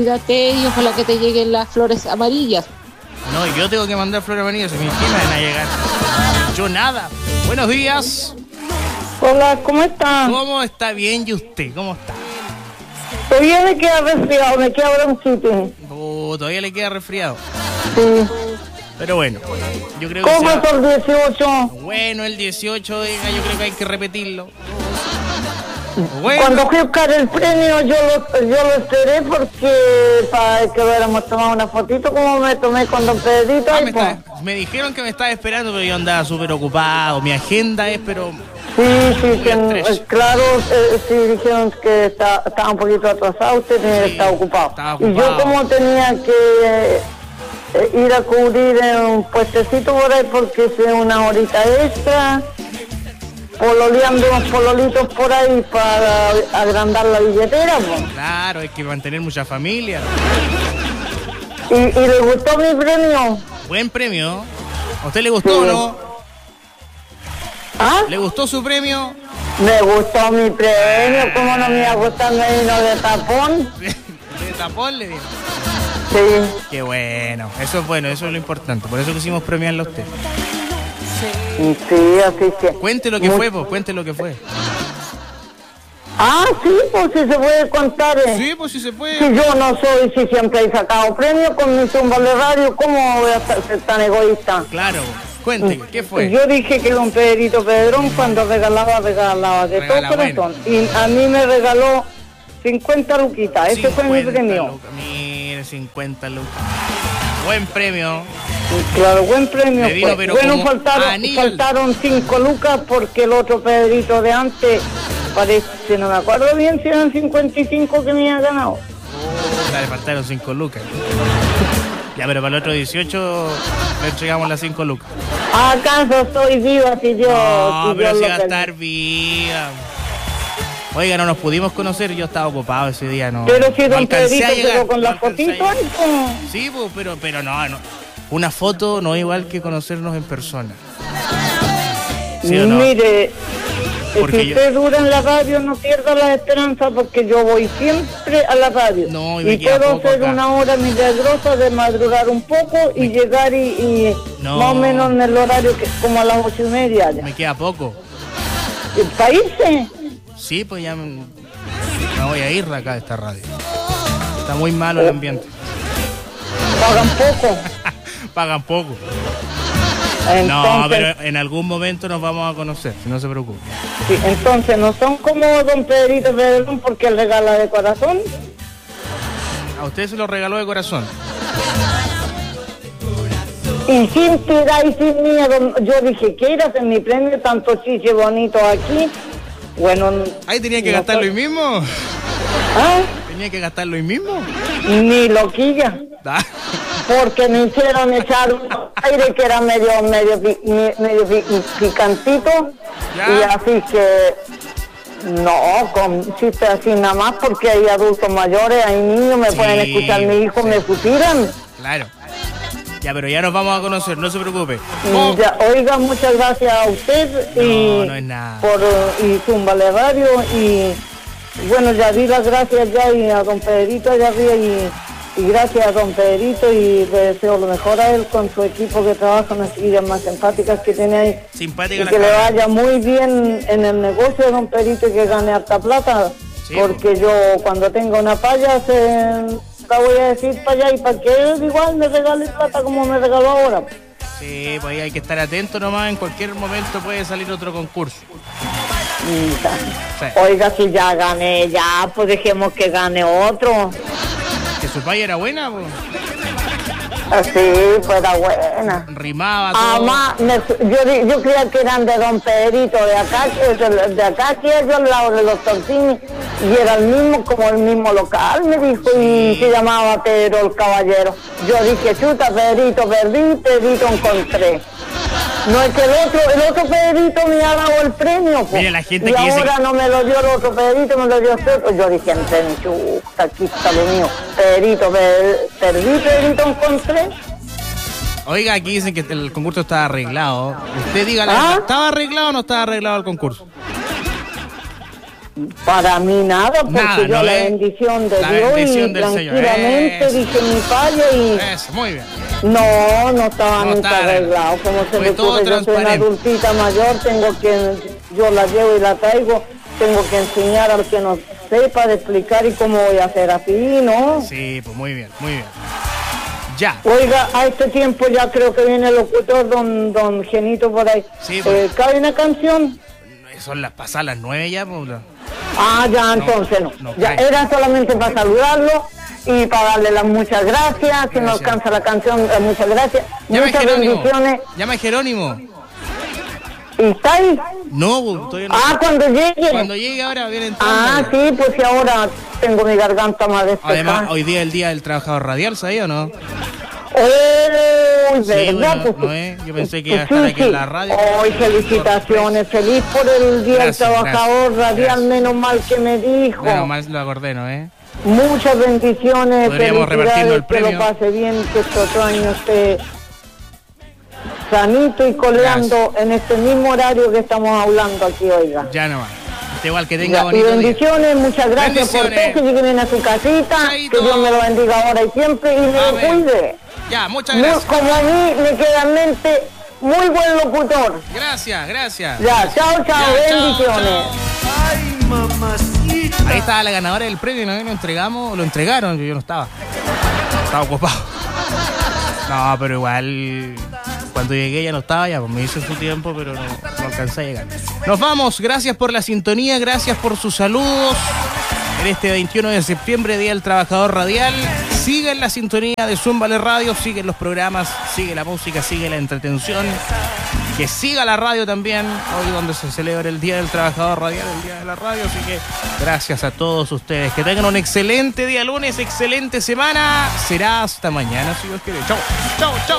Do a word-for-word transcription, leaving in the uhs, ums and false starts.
Cuídate y ojalá que te lleguen las flores amarillas. No, yo tengo que mandar flores amarillas, a mí ¿qué me van a llegar? Yo nada. Buenos días. Hola, ¿cómo está? ¿Cómo está? Bien, ¿y usted? ¿Cómo está? Todavía me queda resfriado, me queda bronquitis. Oh, todavía le queda resfriado. Sí. Pero bueno, yo creo que ¿Cómo se es el dieciocho? Bueno, el dieciocho, oiga, yo creo que hay que repetirlo. Bueno. Cuando fui a buscar el premio, yo lo, yo lo esperé porque para que hubiéramos tomado una fotito como me tomé con don Pedrito. Ah, me, está, me dijeron que me estaba esperando, pero yo andaba súper ocupado. Mi agenda es, pero... Sí, sí, que, claro, eh, sí, dijeron que está, estaba un poquito atrasado, usted tenía que Sí, estar ocupado. estaba ocupado. Y yo como tenía que eh, ir a cubrir en un puestecito por ahí porque es una horita extra, pololeando unos pololitos por ahí para agrandar la billetera, pues. Claro, hay que mantener mucha familia. ¿Y, y le gustó mi premio? Buen premio. ¿A usted le gustó o Sí. no? ¿Ah? ¿Le gustó su premio? Me gustó mi premio, ¿cómo no me iba a gustar? Me vino de tapón. ¿De tapón le dieron? Sí. Qué bueno, eso es bueno, eso es lo importante. Por eso quisimos premiarlo a usted. Sí, así que... Cuente lo que Muy- fue, pues, cuente lo que fue. Ah, sí, pues si se puede contar. eh. Sí, pues sí se Si puede. yo no soy, si siempre he sacado premio con mi zumba de radio, ¿cómo voy a ser ser tan egoísta? Claro, cuente, ¿qué fue? Yo dije que don Pedrito Pedrón cuando regalaba, regalaba de Regala todo corazón. Y a mí me regaló cincuenta luquitas, ese fue mi cincuenta premio. lucas. Mire, cincuenta lucas. Buen premio. Y claro, buen premio Me vino, fue. pero Bueno, como faltaron, anillo. faltaron cinco lucas porque el otro Pedrito de antes, parece, no me acuerdo bien si eran cincuenta y cinco que me había ganado. Oh, le faltaron cinco lucas. Ya, pero para el otro dieciocho le entregamos las cinco lucas. ¿Acaso estoy viva si Dios, No, si pero Dios si lo va a permite? estar viva. Oiga, no nos pudimos conocer, yo estaba ocupado ese día, no. Pero si no don alcancé Pedrito a llegar, quedó con no la alcancé a fotito llegar. ahí, pues. Sí, pues, pero, pero no, no. Una foto no es igual que conocernos en persona. ¿Sí o no? Mire, eh, Porque si yo- usted dura en la radio, no pierda la esperanza porque yo voy siempre a la radio. No, y me y queda puedo poco hacer acá. una hora milagrosa de madrugar un poco y llegar y, y No. más o menos en el horario que como a las ocho y media ya. Me queda poco. ¿El país? Sí, pues ya me, me voy a ir de acá de esta radio. Está muy malo el ambiente. Pagan poco. Pagan poco. Entonces, No, pero en algún momento nos vamos a conocer, no se preocupe. sí, entonces no son como don Pedrito Pedrón porque él regala de corazón. A usted se lo regaló de corazón. Y sin piedad y sin miedo, yo dije, ¿quieres hacer mi premio? Tanto chiche bonito aquí. Bueno, Ahí tenía que no gastarlo sé. hoy mismo. ¿Ah? Tenía que gastarlo hoy mismo. Ni loquilla, Ah, porque me hicieron echar un aire que era medio, medio, pi- mi- medio pi- picantito. Ya. Y así que, no, con chistes así nada más, porque hay adultos mayores, hay niños, me Sí, pueden escuchar mi hijo, sí. me fusilan. claro. Ya, pero ya nos vamos a conocer, no se preocupe. Y Oh, ya, oiga, muchas gracias a usted y No, no es nada. por eh, y Zumbale Radio y bueno, ya di las gracias ya y a don Pedrito allá arriba y, y gracias a don Pedrito y le deseo lo mejor a él con su equipo que trabaja, unas chiquillas más simpáticas que tiene ahí. Simpática Y la que le cabra. vaya muy bien en el negocio de don Pedrito y que gane harta plata, Sí, porque yo cuando tenga una paya se la voy a decir para allá y para que él igual me regale plata como me regaló ahora. Sí, pues ahí hay que estar atento nomás, en cualquier momento puede salir otro concurso. Mira. Sí. Oiga, si ya gané, ya, pues dejemos que gane otro. Que su paya era buena, pues. Así, pues era buena. Rimaba todo. Además, me- yo, di- yo creía que eran de don Pedrito, de acá, que- de, de acá, que es al lado de los Tortini, y era el mismo, como el mismo local, me dijo, y se llamaba Pedro el Caballero. Yo dije, chuta, Pedrito perdí, Pedrito encontré. No es que el otro, el otro Pedrito me ha dado el premio, pues. Mire, la gente y que dice ahora que- no me lo dio el otro Pedrito, me lo dio usted. Pues yo dije, en premio, chuta, aquí está lo mío. Pedrito, per- perdí, Pedrito encontré. Oiga, aquí dicen que el concurso estaba arreglado. Usted diga la ¿Ah? verdad, ¿estaba arreglado o no estaba arreglado el concurso? Para mí nada, porque Nada, yo ¿no la ve? bendición de La Dios bendición y del Señor. tranquilamente Eso. dije mi falla y Eso, muy bien. no, no estaba No nunca estaba arreglado. Como se Fue me todo ocurre, yo soy una transparente. adultita mayor, tengo que, yo la llevo y la traigo, tengo que enseñar al que no sepa de explicar y cómo voy a hacer así, ¿no? Sí, pues muy bien, muy bien. Ya. Oiga, a este tiempo ya creo que viene el locutor, don, don Genito por ahí. Sí, pues. eh, ¿Cabe una canción? Son las pasadas las nueve ya, pues. Ah, ya, entonces no. no ya cae. era solamente para saludarlo y para darle las muchas gracias. Si no Gracias. alcanza la canción, eh, muchas gracias. Llama a Muchas Jerónimo. bendiciones. Llama a Jerónimo. ¿Y está ahí? No, pues, todavía no. Ah, cuando llegue. Cuando llegue ahora viene entrando. Ah, sí, pues si ahora tengo mi garganta más despejada. Además, hoy día es el día del trabajador radial, ¿sabía o no? ¡Oh, Sí, verdad! bueno, pues, no es. Yo pensé que iba a pues, estar sí, aquí en sí. la radio. ¡Ay, felicitaciones! Feliz por el Día Gracias, del Trabajador gracias, Radial, gracias. menos mal que me dijo. Bueno, más lo acordé, ¿no? ¿Eh? Muchas bendiciones, Podríamos repartirnos el felicidades, que lo premio. pase bien, que este otro año esté sanito y coleando en este mismo horario que estamos hablando aquí, oiga. Ya no va. Está igual que tenga Ya, y bonito día. bendiciones, muchas gracias por Bendiciones. todo, que lleguen a su casita, Chaito. que Dios me lo bendiga ahora y siempre y me lo Amén. cuide. Ya, muchas Muy- gracias. como a mí me queda en mente, muy buen locutor. Gracias, gracias. Ya, chao, chao, Ya, chao, bendiciones. chao. Ahí estaba la ganadora del premio, ¿no? Lo entregamos, lo entregaron, yo no estaba. Estaba ocupado. No, pero igual, cuando llegué ya no estaba, ya pues me hice su tiempo, pero no, no alcancé a llegar. Nos vamos, gracias por la sintonía, gracias por sus saludos. En este veintiuno de septiembre, Día del Trabajador Radial. Sigue la sintonía de Zúmbale Radio, siguen los programas, sigue la música, sigue la entretención. Que siga la radio también, hoy donde se celebra el Día del Trabajador Radial, el Día de la Radio. Así que gracias a todos ustedes. Que tengan un excelente día lunes, excelente semana. Será hasta mañana, si Dios quiere. Chau, chau, chau.